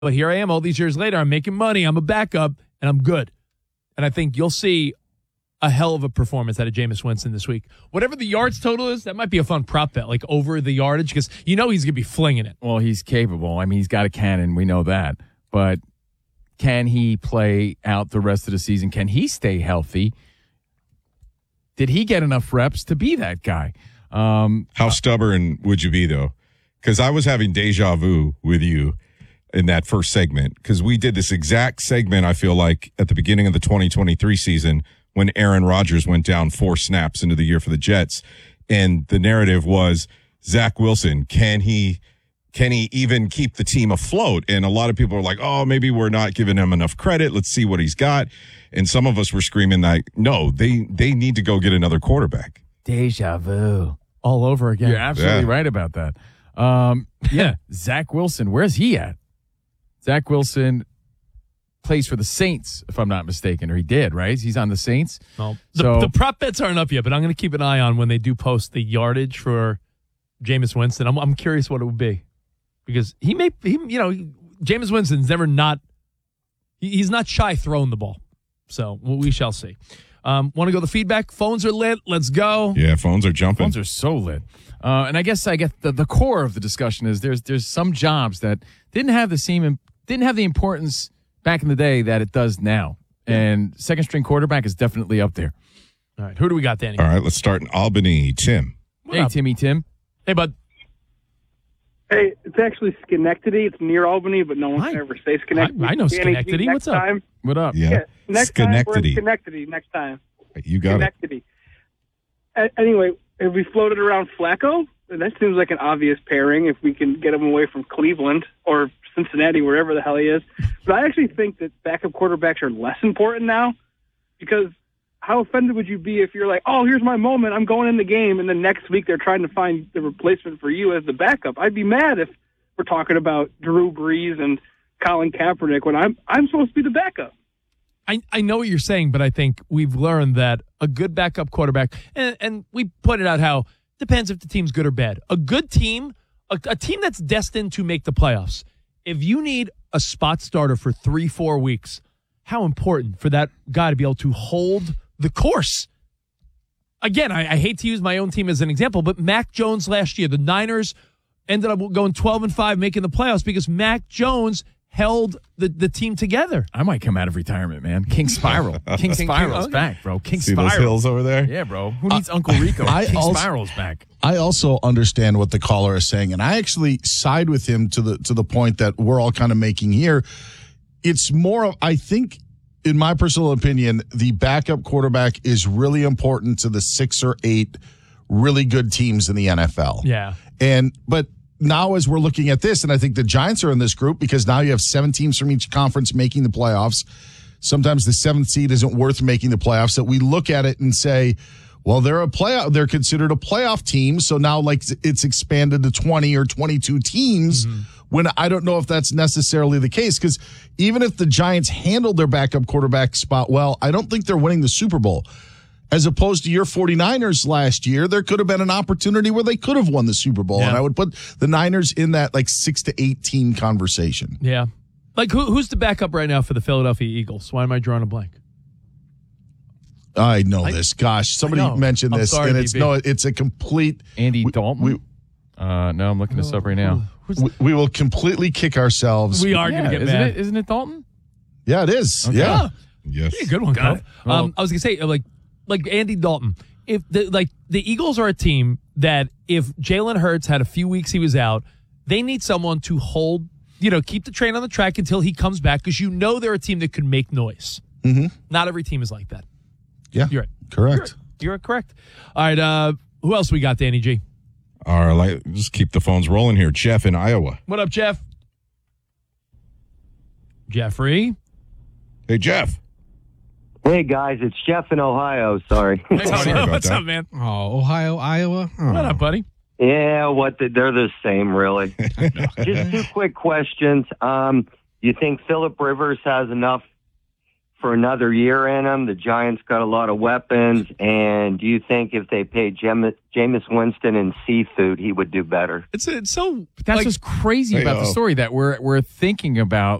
But here I am all these years later. I'm making money. I'm a backup, and I'm good. And I think you'll see a hell of a performance out of Jameis Winston this week. Whatever the yards total is, that might be a fun prop bet, like over the yardage, because he's going to be flinging it. Well, he's capable. I mean, he's got a cannon. We know that. But can he play out the rest of the season? Can he stay healthy? Did he get enough reps to be that guy? How stubborn would you be, though? Because I was having deja vu with you in that first segment, because we did this exact segment, I feel like, at the beginning of the 2023 season when Aaron Rodgers went down 4 snaps into the year for the Jets. And the narrative was, Zach Wilson, can he even keep the team afloat? And a lot of people are like, oh, maybe we're not giving him enough credit. Let's see what he's got. And some of us were screaming like, no, they need to go get another quarterback. Deja vu. All over again. You're absolutely right about that. Yeah, Zach Wilson, where's he at? Zach Wilson plays for the Saints, if I'm not mistaken, or he did, right? He's on the Saints. Well, the prop bets aren't up yet, but I'm going to keep an eye on when they do post the yardage for Jameis Winston. I'm curious what it would be, because Jameis Winston's never not. He's not shy throwing the ball, so we shall see. Want to go to the feedback? Phones are lit. Let's go. Yeah, phones are jumping. Phones are so lit. And I guess the core of the discussion is there's some jobs that didn't have the importance back in the day that it does now. And second string quarterback is definitely up there. All right, who do we got, Danny? All right, let's start in Albany. Tim. Hey, Tim. Hey, bud. Hey, it's actually Schenectady. It's near Albany, but no one can ever say Schenectady. I know Schenectady. What's up? What up? Yeah, next Schenectady. time we're in Schenectady. Next time. You got Schenectady. Anyway, have we floated around Flacco? That seems like an obvious pairing if we can get him away from Cleveland or Cincinnati, wherever the hell he is. But I actually think that backup quarterbacks are less important now, because how offended would you be if you're like, oh, here's my moment, I'm going in the game, and then next week they're trying to find the replacement for you as the backup? I'd be mad if we're talking about Drew Brees and Colin Kaepernick when I'm supposed to be the backup. I know what you're saying, but I think we've learned that a good backup quarterback, and we pointed out how depends if the team's good or bad. A good team, a team that's destined to make the playoffs, if you need a spot starter for 3-4 weeks, how important for that guy to be able to hold the course. Again, I hate to use my own team as an example, but Mac Jones last year, the Niners ended up going 12-5, making the playoffs because Mac Jones held the team together. I might come out of retirement, man. King Spiral. King Spiral's back, bro. King See Spiral. those hills over there? Yeah, bro. Who needs Uncle Rico? King Spiral's back. I also understand what the caller is saying, and I actually side with him to the point that we're all kind of making here. It's more of, I think, in my personal opinion, the backup quarterback is really important to the 6 or 8 really good teams in the NFL. Yeah. But now as we're looking at this, and I think the Giants are in this group because now you have 7 teams from each conference making the playoffs. Sometimes the 7th seed isn't worth making the playoffs. So we look at it and say, well, they're considered a playoff team. So now like it's expanded to 20 or 22 teams when I don't know if that's necessarily the case. Because even if the Giants handled their backup quarterback spot well, I don't think they're winning the Super Bowl. As opposed to your 49ers last year, there could have been an opportunity where they could have won the Super Bowl. Yeah. And I would put the Niners in that like 6 to 8 team conversation. Yeah. Like who's the backup right now for the Philadelphia Eagles? Why am I drawing a blank? I know this. Gosh, somebody mentioned this. Sorry, and it's a complete Andy Dalton. No, I'm looking this up right now. We will completely kick ourselves. We are going to get mad. Isn't it Dalton? Yeah, it is. Okay. Yeah. Yes. Hey, good one, Cove. I was going to say, like Andy Dalton, if the Eagles are a team that if Jalen Hurts had a few weeks he was out, they need someone to hold, keep the train on the track until he comes back, because they're a team that could make noise. Mm-hmm. Not every team is like that. Yeah, you're right. Correct. You're correct. All right, who else we got, Danny G? All right, just keep the phones rolling here. Jeff in Iowa. What up, Jeff? Jeffrey? Hey, Jeff. Hey, guys, it's Jeff in Ohio. Sorry. Hey, what's up, man? Oh, Ohio, Iowa. Oh. What up, buddy? Yeah, they're the same, really. Just 2 quick questions. You think Phillip Rivers has enough for another year in him. The Giants got a lot of weapons. And do you think if they paid Jameis Winston in seafood, he would do better? It's so. But that's like, what's crazy about the story, that we're thinking about